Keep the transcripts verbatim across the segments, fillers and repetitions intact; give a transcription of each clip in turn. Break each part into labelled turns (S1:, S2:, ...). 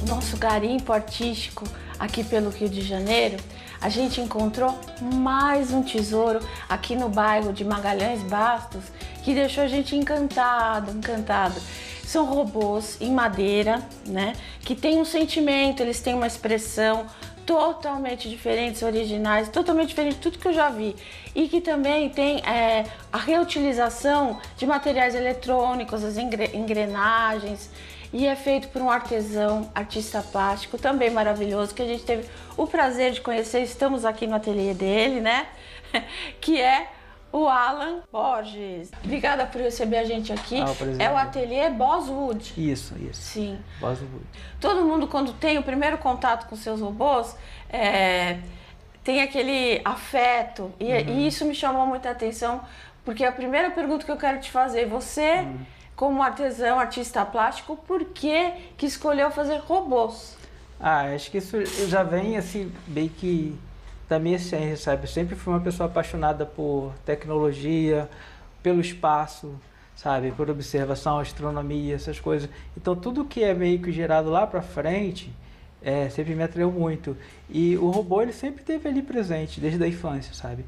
S1: nosso garimpo artístico aqui pelo Rio de Janeiro, a gente encontrou mais um tesouro aqui no bairro de Magalhães Bastos que deixou a gente encantado, encantado. São robôs em madeira, né, que tem um sentimento, eles têm uma expressão totalmente diferentes, originais, totalmente diferente de tudo que eu já vi. E que também tem é, a reutilização de materiais eletrônicos, as engrenagens, e é feito por um artesão, artista plástico, também maravilhoso, que a gente teve o prazer de conhecer, estamos aqui no ateliê dele, né? Que é o Alan Borges. Obrigada por receber a gente aqui.
S2: Ah, o
S1: é o ateliê Bosswood.
S2: Isso, isso.
S1: Sim.
S2: Bosswood.
S1: Todo mundo, quando tem o primeiro contato com seus robôs, é, tem aquele afeto. E, uhum. e isso me chamou muita atenção, porque a primeira pergunta que eu quero te fazer, você, uhum. como artesão, artista plástico, por que que escolheu fazer robôs?
S2: Ah, acho que isso já vem assim, bem que da minha essência, sabe? Eu sempre fui uma pessoa apaixonada por tecnologia, pelo espaço, sabe? Por observação, astronomia, essas coisas. Então, tudo que é meio que gerado lá para frente, é, sempre me atraiu muito. E o robô, ele sempre esteve ali presente, desde a infância, sabe?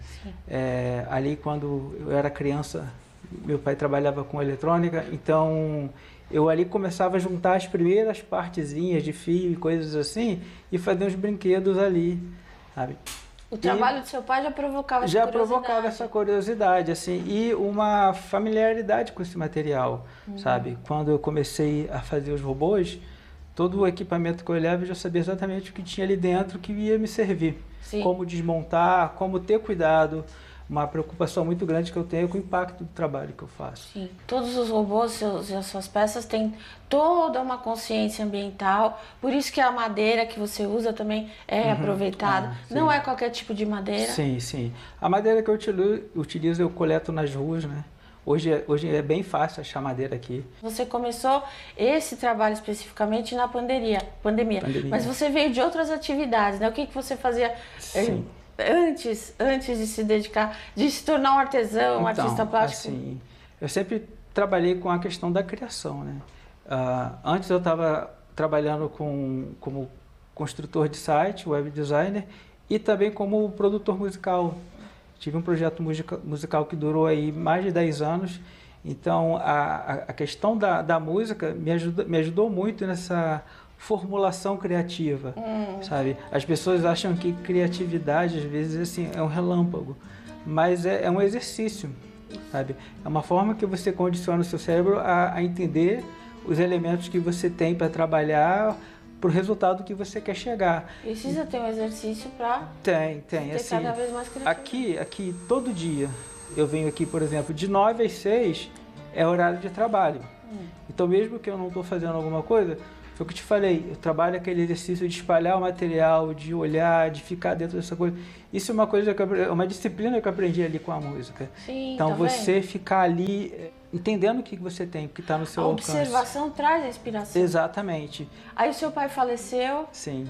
S2: É, ali, quando eu era criança, meu pai trabalhava com eletrônica, então eu ali começava a juntar as primeiras partezinhas de fio e coisas assim, e fazer uns brinquedos ali, sabe?
S1: O trabalho e do seu pai já provocava essa
S2: já
S1: curiosidade.
S2: provocava essa curiosidade, assim, e uma familiaridade com esse material, uhum. sabe? Quando eu comecei a fazer os robôs, todo o equipamento que eu olhava, eu já sabia exatamente o que tinha ali dentro que ia me servir. Sim. Como desmontar, como ter cuidado. Uma preocupação muito grande que eu tenho com o impacto do trabalho que eu faço.
S1: Sim. Todos os robôs seus, e as suas peças têm toda uma consciência ambiental, por isso que a madeira que você usa também é uhum. aproveitada. Ah, não é qualquer tipo de madeira?
S2: Sim, sim. A madeira que eu utilizo eu coleto nas ruas, né? Hoje é, hoje é bem fácil achar madeira aqui.
S1: Você começou esse trabalho especificamente na pandemia, pandemia. pandemia. Mas você veio de outras atividades, né? O que, que você fazia?
S2: Sim.
S1: Antes, antes de se dedicar, de se tornar um artesão, um
S2: então,
S1: artista plástico?
S2: Assim, eu sempre trabalhei com a questão da criação, né? Uh, antes eu estava trabalhando com, como construtor de site, web designer, e também como produtor musical. Tive um projeto musica, musical que durou aí mais de dez anos, então a, a questão da, da música me, ajuda, me ajudou muito nessa formulação criativa, hum. sabe? As pessoas acham que criatividade, às vezes, assim, é um relâmpago, mas é, é um exercício, sabe? É uma forma que você condiciona o seu cérebro a, a entender os elementos que você tem para trabalhar para o resultado que você quer chegar.
S1: Precisa ter um exercício para
S2: tem, tem,
S1: ter
S2: assim,
S1: cada vez mais criativo.
S2: Aqui, aqui, todo dia, eu venho aqui, por exemplo, de nove às seis é horário de trabalho. Hum. Então, mesmo que eu não estou fazendo alguma coisa, foi o que eu te falei, eu trabalho aquele exercício de espalhar o material, de olhar, de ficar dentro dessa coisa. Isso é uma coisa que eu, uma disciplina que eu aprendi ali com a música.
S1: Sim,
S2: então,
S1: tá
S2: você
S1: vendo?
S2: Ficar ali entendendo o que você tem, o que está no seu
S1: a
S2: alcance.
S1: A observação traz a inspiração.
S2: Exatamente.
S1: Aí o seu pai faleceu.
S2: Sim.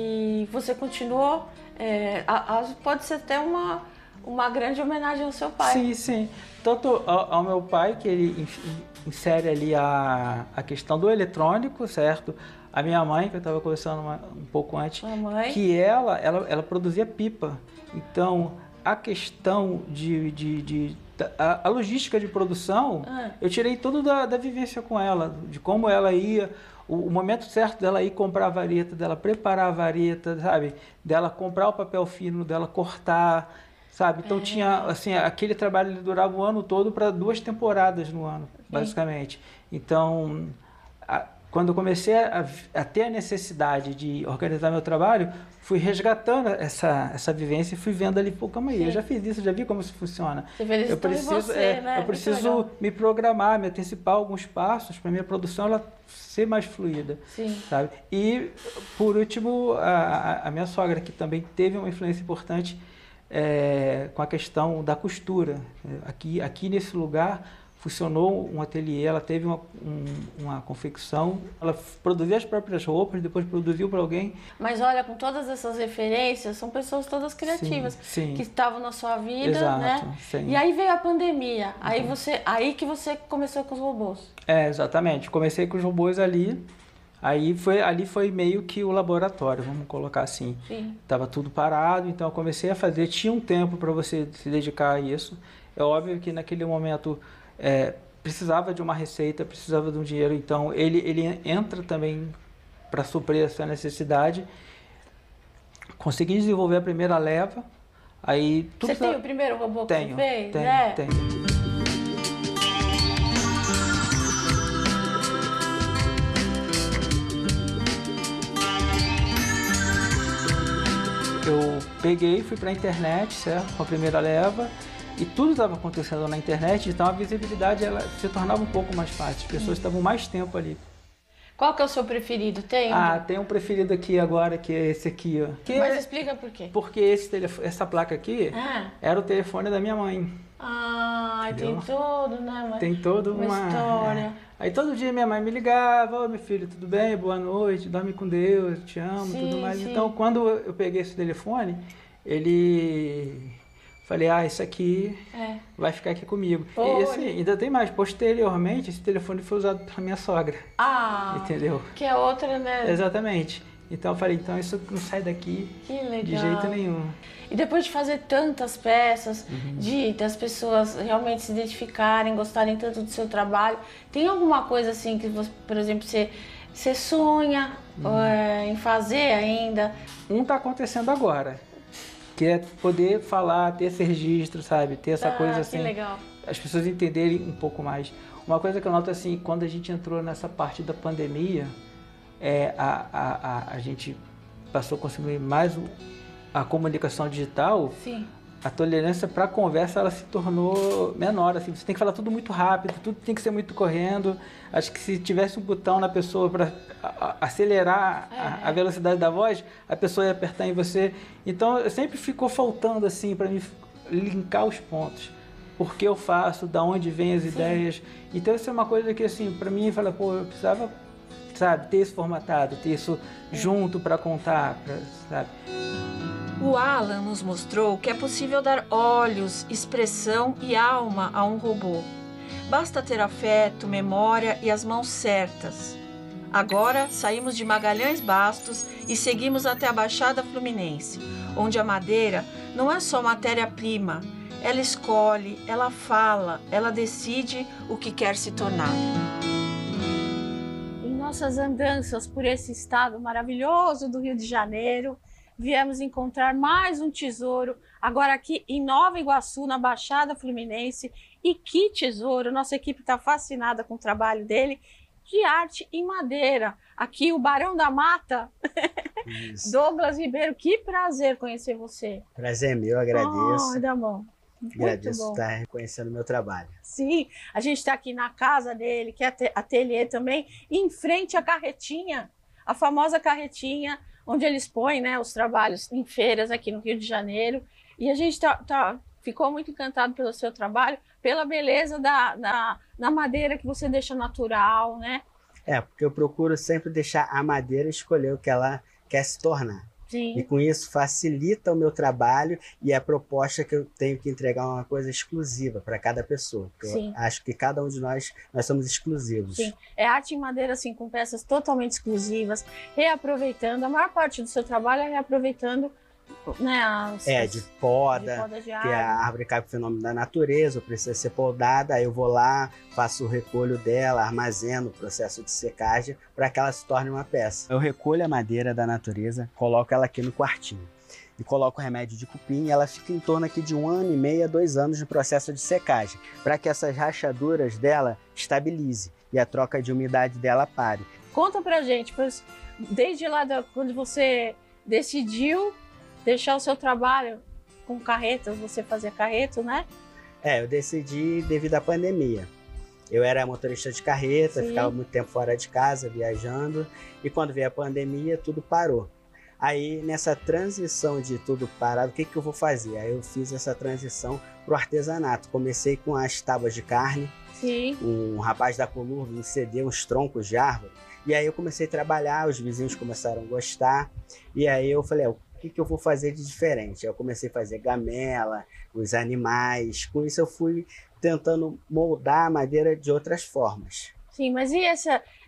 S1: E você continuou. É, a, a, pode ser até uma, uma grande homenagem ao seu pai.
S2: Sim, sim. Tanto ao, ao meu pai, que ele insere ali a, a questão do eletrônico, certo? A minha mãe, que eu estava conversando uma, um pouco antes, que ela, ela, ela produzia pipa. Então, a questão de... de, de a, a logística de produção, ah. eu tirei tudo da, da vivência com ela, de como ela ia, o, o momento certo dela ir comprar a vareta, dela preparar a vareta, sabe? Dela comprar o papel fino, dela cortar, sabe? Então, é. tinha, assim, aquele trabalho ele durava o ano todo para duas temporadas no ano, Sim. basicamente. Então, a, quando eu comecei a, a ter a necessidade de organizar meu trabalho, fui resgatando essa, essa vivência e fui vendo ali, pô, calma aí, Sim. eu já fiz isso, já vi como isso funciona.
S1: Você
S2: eu preciso,
S1: você,
S2: é,
S1: né?
S2: eu preciso me programar, me antecipar alguns passos para minha produção ela ser mais fluida,
S1: Sim.
S2: sabe? E, por último, a, a minha sogra, que também teve uma influência importante é, com a questão da costura. Aqui, aqui nesse lugar, funcionou um ateliê, ela teve uma, um, uma confecção, ela produzia as próprias roupas, depois produziu para alguém.
S1: Mas olha, com todas essas referências, são pessoas todas criativas,
S2: sim, sim.
S1: que estavam na sua vida,
S2: Exato,
S1: né?
S2: Sim.
S1: E aí veio a pandemia, uhum. aí, você, aí que você começou com os robôs.
S2: É, exatamente. Comecei com os robôs ali, Aí foi, ali foi meio que o laboratório, vamos colocar assim.
S1: Sim.
S2: Tava tudo parado, então eu comecei a fazer. Tinha um tempo para você se dedicar a isso. É óbvio que naquele momento é, precisava de uma receita, precisava de um dinheiro, então ele, ele entra também para suprir essa necessidade. Consegui desenvolver a primeira leva. Aí tudo
S1: você tem o primeiro robô que
S2: tenho,
S1: você fez?
S2: Tenho,
S1: é?
S2: tenho. Eu peguei, fui para a internet, certo? Com a primeira leva, e tudo estava acontecendo na internet, então a visibilidade ela se tornava um pouco mais fácil. As pessoas hum. estavam mais tempo ali.
S1: Qual que é o seu preferido? Tem?
S2: Ah, tem um preferido aqui agora, que é esse aqui, ó. Que
S1: Mas
S2: é...
S1: explica por quê.
S2: Porque esse telefone, essa placa aqui ah. era o telefone da minha mãe.
S1: Ah, entendeu? Tem todo, né? Uma,
S2: tem toda uma,
S1: uma história.
S2: É. Aí todo dia minha mãe me ligava, ô meu filho, tudo bem? Boa noite, dorme com Deus, te amo, sim, tudo mais. Sim. Então quando eu peguei esse telefone, ele... Falei, ah, isso aqui é. vai ficar aqui comigo. Oi. E assim, ainda tem mais. Posteriormente, esse telefone foi usado pela minha sogra.
S1: Ah,
S2: entendeu?
S1: Que é outra, né?
S2: Exatamente. Então eu falei, então isso não sai daqui
S1: que legal.
S2: de jeito nenhum.
S1: E depois de fazer tantas peças, uhum. de das pessoas realmente se identificarem, gostarem tanto do seu trabalho, tem alguma coisa assim que, você, por exemplo, você, você sonha uhum. é, em fazer ainda?
S2: Um está acontecendo agora. Que é poder falar, ter esse registro, sabe? Ter essa
S1: ah,
S2: coisa assim.
S1: Que legal.
S2: As pessoas entenderem um pouco mais. Uma coisa que eu noto assim, quando a gente entrou nessa parte da pandemia, é, a, a, a, a gente passou a consumir mais o, a comunicação digital.
S1: Sim.
S2: A tolerância para a conversa ela se tornou menor. Assim, você tem que falar tudo muito rápido, tudo tem que ser muito correndo. Acho que se tivesse um botão na pessoa para acelerar é. a, a velocidade da voz, a pessoa ia apertar em você. Então, sempre ficou faltando assim para mim linkar os pontos. Por que eu faço, da onde vêm as Sim. ideias. Então, isso é uma coisa que, assim, para mim, fala, pô, eu precisava, sabe, ter isso formatado, ter isso é. junto para contar, pra, sabe?
S3: O Alan nos mostrou que é possível dar olhos, expressão e alma a um robô. Basta ter afeto, memória e as mãos certas. Agora saímos de Magalhães Bastos e seguimos até a Baixada Fluminense, onde a madeira não é só matéria-prima. Ela escolhe, ela fala, ela decide o que quer se tornar.
S1: Em nossas andanças por esse estado maravilhoso do Rio de Janeiro, viemos encontrar mais um tesouro, agora aqui em Nova Iguaçu, na Baixada Fluminense. E que tesouro! Nossa equipe está fascinada com o trabalho dele, de arte em madeira. Aqui o Barão da Mata, Douglas Ribeiro, que prazer conhecer você.
S4: Prazer é meu, agradeço.
S1: Oh, dá bom.
S4: Agradeço por estar reconhecendo o meu trabalho.
S1: Sim, a gente está aqui na casa dele, que é ateliê também, e em frente à carretinha, a famosa carretinha, onde eles põem, né, os trabalhos em feiras aqui no Rio de Janeiro. E a gente tá, tá, ficou muito encantado pelo seu trabalho, pela beleza da, da, da madeira que você deixa natural, né?
S4: É, porque eu procuro sempre deixar a madeira escolher o que ela quer se tornar.
S1: Sim.
S4: E com isso facilita o meu trabalho e a proposta que eu tenho que entregar uma coisa exclusiva para cada pessoa.
S1: Sim.
S4: Eu acho que cada um de nós, nós somos exclusivos.
S1: Sim, é arte em madeira assim, com peças totalmente exclusivas, reaproveitando, a maior parte do seu trabalho é reaproveitando, né, as,
S4: é, de poda,
S1: de poda de
S4: que a árvore cai pro fenômeno da natureza, precisa ser podada, aí eu vou lá, faço o recolho dela, armazeno o processo de secagem para que ela se torne uma peça. Eu recolho a madeira da natureza, coloco ela aqui no quartinho e coloco o remédio de cupim e ela fica em torno aqui de um ano e meio a dois anos de processo de secagem, para que essas rachaduras dela estabilize e a troca de umidade dela pare.
S1: Conta pra gente, pois desde lá da, quando você decidiu deixar o seu trabalho com carretas, você fazia carreto, né?
S4: É, eu decidi devido à pandemia. Eu era motorista de carreta, Sim. ficava muito tempo fora de casa, viajando, e quando veio a pandemia, tudo parou. Aí, nessa transição de tudo parado, o que, que eu vou fazer? Aí eu fiz essa transição para o artesanato. Comecei com as tábuas de carne,
S1: Sim.
S4: um rapaz da Colurbo me cedeu uns troncos de árvore, e aí eu comecei a trabalhar, os vizinhos começaram a gostar, e aí eu falei, o que, que eu vou fazer de diferente? Eu comecei a fazer gamela, os animais, com isso eu fui tentando moldar a madeira de outras formas.
S1: Sim, mas e essa,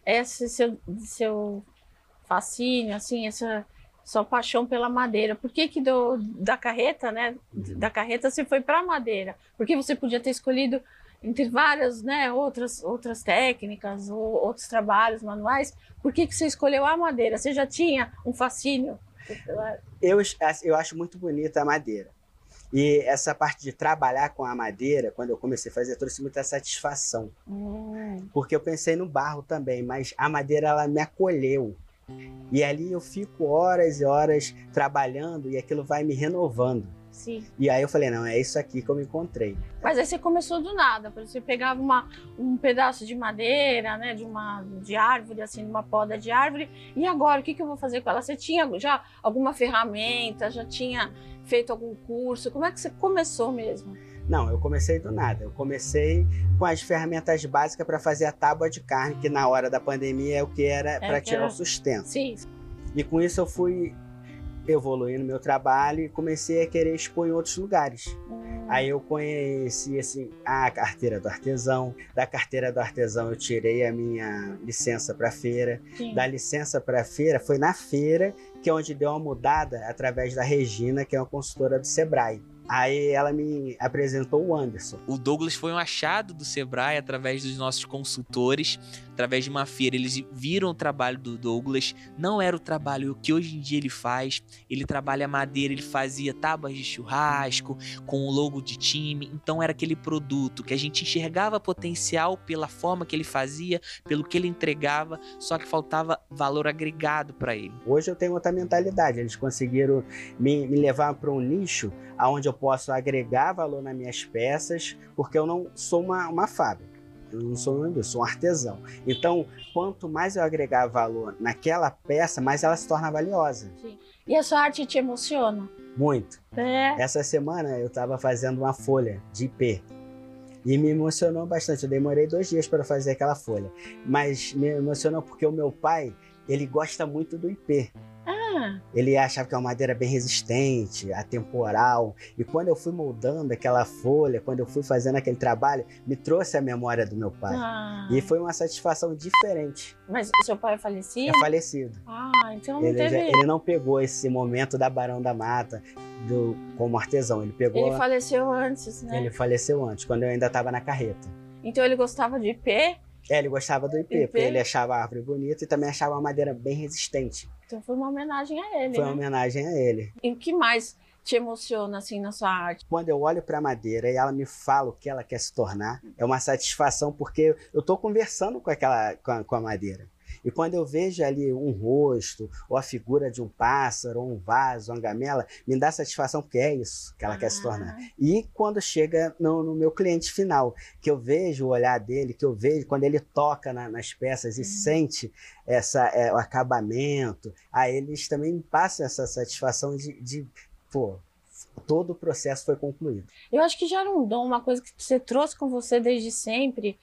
S1: esse seu, seu fascínio, assim, essa sua paixão pela madeira. Por que que do, da carreta, né? Da carreta você foi para a madeira? Porque você podia ter escolhido entre várias, né, outras, outras técnicas ou outros trabalhos manuais. Por que que você escolheu a madeira? Você já tinha um fascínio?
S4: Eu, eu acho muito bonita a madeira. E essa parte de trabalhar com a madeira, quando eu comecei a fazer, trouxe muita satisfação. Hum. Porque eu pensei no barro também, mas a madeira ela me acolheu. E ali eu fico horas e horas trabalhando e aquilo vai me renovando.
S1: Sim.
S4: E aí eu falei, não, é isso aqui que eu me encontrei.
S1: Mas aí você começou do nada, você pegava uma, um pedaço de madeira, né, de uma de árvore, assim, de uma poda de árvore, e agora o que, que eu vou fazer com ela? Você tinha já alguma ferramenta, já tinha feito algum curso? Como é que você começou mesmo?
S4: Não, eu comecei do nada. Eu comecei com as ferramentas básicas para fazer a tábua de carne, que na hora da pandemia é o que era é para tirar era... o sustento.
S1: Sim.
S4: E com isso eu fui evoluindo meu trabalho e comecei a querer expor em outros lugares. Hum. Aí eu conheci assim, a carteira do artesão. Da carteira do artesão eu tirei a minha licença para feira. Sim. Da licença para feira foi na feira que é onde deu uma mudada através da Regina, que é uma consultora do Sebrae. Aí ela me apresentou o Anderson.
S5: O Douglas foi um achado do Sebrae através dos nossos consultores, através de uma feira. Eles viram o trabalho do Douglas, não era o trabalho que hoje em dia ele faz. Ele trabalha madeira, ele fazia tábuas de churrasco com o logo de time. Então era aquele produto que a gente enxergava potencial pela forma que ele fazia, pelo que ele entregava, só que faltava valor agregado para ele.
S4: Hoje eu tenho outra mentalidade. Eles conseguiram me, me levar para um nicho onde eu posso agregar valor nas minhas peças, porque eu não sou uma, uma fábrica, eu não sou um indústria, sou um artesão. Então, quanto mais eu agregar valor naquela peça, mais ela se torna valiosa.
S1: Sim. E a sua arte te emociona?
S4: Muito.
S1: É.
S4: Essa semana eu estava fazendo uma folha de I P e me emocionou bastante. Eu demorei dois dias para fazer aquela folha, mas me emocionou porque o meu pai, ele gosta muito do I P.
S1: Ah.
S4: Ele achava que é uma madeira bem resistente, atemporal. E quando eu fui moldando aquela folha, quando eu fui fazendo aquele trabalho, me trouxe a memória do meu pai.
S1: Ah.
S4: E foi uma satisfação diferente.
S1: Mas o seu pai é falecido?
S4: É falecido.
S1: Ah, então não
S4: ele,
S1: teve...
S4: já, ele não pegou esse momento da Barão da Mata do, como artesão. Ele pegou...
S1: Ele faleceu antes, né?
S4: Ele faleceu antes, quando eu ainda estava na carreta.
S1: Então ele gostava de I P?
S4: É, ele gostava do I P,
S1: I P,
S4: porque ele achava a árvore bonita e também achava a madeira bem resistente.
S1: Então foi uma homenagem a ele,
S4: Foi
S1: né?
S4: uma homenagem a ele.
S1: E o que mais te emociona, assim, na sua arte?
S4: Quando eu olho para a madeira e ela me fala o que ela quer se tornar, é uma satisfação, porque eu estou conversando com, aquela, com a, com a madeira. E quando eu vejo ali um rosto, ou a figura de um pássaro, ou um vaso, uma gamela, me dá satisfação porque é isso que ela ah. quer se tornar. E quando chega no, no meu cliente final, que eu vejo o olhar dele, que eu vejo quando ele toca na, nas peças e uhum. sente essa, é, o acabamento, aí eles também me passam essa satisfação de, de pô, todo o processo foi concluído.
S1: Eu acho que já era um dom, uma coisa que você trouxe com você desde sempre,